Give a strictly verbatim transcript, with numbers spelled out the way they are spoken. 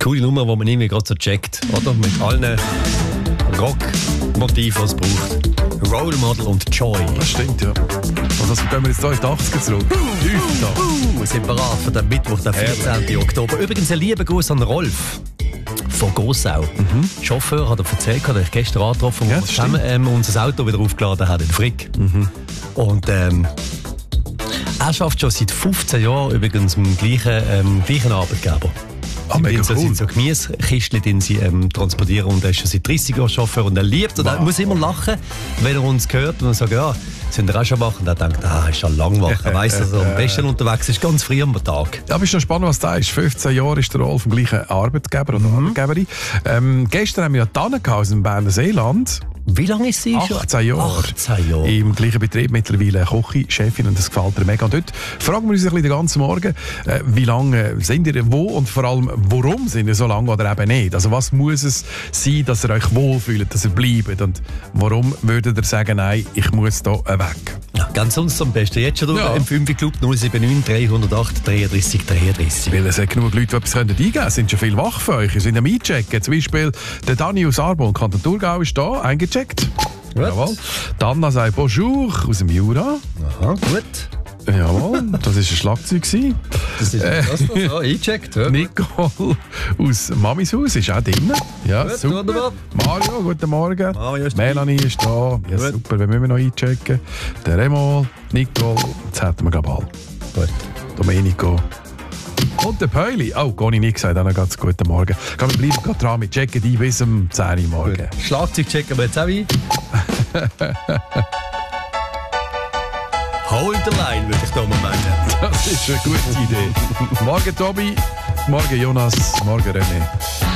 coole Nummer, die man irgendwie gerade so checkt, oder? Mit allen Rock-Motiven, was es braucht. Role Model und Joy. Das stimmt, ja. Und das gehen wir jetzt hier in die achtziger zurück. Wir sind bereit für den Mittwoch, den vierzehnten Oktober. Übrigens, ein lieber Gruß an Rolf von Gossau. Mhm. Der Chauffeur hat er erzählt, hat er gestern angetroffen, wo ja, wir zusammen ähm, unser Auto wieder aufgeladen haben in Frick. Mhm. Und ähm, er schafft schon seit fünfzehn Jahren übrigens im gleichen, ähm, gleichen Arbeitgeber. Ah, mega so, cool. sind so Gemüsekistchen, die sie ähm, transportieren, und er ist schon seit dreißig Jahren Chauffeur und er liebt. Und wow. Er muss immer lachen, wenn er uns hört und sagt, ja, sind wir auch schon wach? Und er denkt, ah, ist schon lang wach. Er weiss, dass er am besten unterwegs ist, ganz früh am Tag. Ja, aber ist schon spannend, was da ist. fünfzehn Jahre ist der Rolf vom gleichen Arbeitgeber oder mhm. Arbeitgeberin. Ähm, gestern haben wir ja Tannenhaus im Berner Seeland. Wie lange ist sie schon? achtzehn Jahre. achtzehn Jahre. Im gleichen Betrieb mittlerweile Kochi-Chefin und das gefällt ihr mega. Und dort fragen wir uns ein bisschen den ganzen Morgen, äh, wie lange sind ihr wo und vor allem, warum sind ihr so lange oder eben nicht? Also was muss es sein, dass ihr euch wohlfühlt, dass ihr bleibt, und warum würdet ihr sagen, nein, ich muss hier weg? Ja, ganz uns am besten. Jetzt schon ja. Im fünf Club null sieben neun drei null acht dreiunddreißig dreiunddreißig. Weil es hat genug Leute, die etwas eingeben können. Es sind schon viel wach für euch. Ihr seid am Einchecken. Zum Beispiel der Dani aus Arbon, Kanton Thurgau, ist da eingecheckt. Jawohl. Anna sagt Bonjour aus dem Jura. Aha, gut. Jawohl, das war ein Schlagzeug. Das ist äh, das, das so, eingecheckt. Ja. Nicole aus Mamis Haus ist auch drin. Ja, gut, super. Wunderbar. Mario, guten Morgen. Mario ist Melanie ist da. Ja, super, wenn wir noch einchecken. Der Remo, Nicole, jetzt hätten wir glaube ich alle. Gut. Domenico. Und der Peuli. Oh, gar nicht gesagt, dann ganz guten Morgen. Wir bleiben gerade dran mit checken die bis um zehn Uhr morgen. Gut. Schlagzeug checken wir jetzt auch ein. Hold the line, würde ich da mal meinen. Das ist eine gute Idee. Morgen Tobi, morgen Jonas, morgen René.